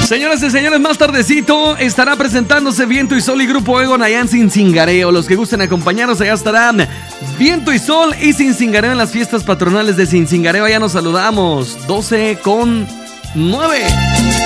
Señoras y señores, más tardecito estará presentándose Viento y Sol y Grupo Egon allá en Cincingareo. Los que gusten acompañarnos, allá estarán Viento y Sol y Cincingareo en las fiestas patronales de Cincingareo. Allá nos saludamos, 12:09.